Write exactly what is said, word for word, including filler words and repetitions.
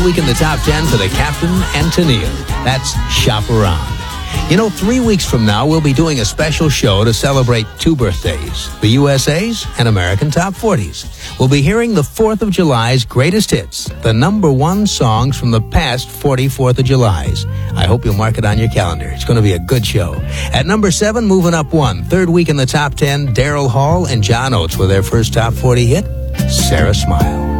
week in the top ten for the Captain and Tennille. That's Shop Around. You know, three weeks from now, we'll be doing a special show to celebrate two birthdays, the U S A's and American Top forties. We'll be hearing the fourth of July's greatest hits, the number one songs from the past forty fourth of Julys. I hope you'll mark it on your calendar. It's going to be a good show. At number seven, moving up one, third week in the top ten, Daryl Hall and John Oates with their first top forty hit, Sarah Smile.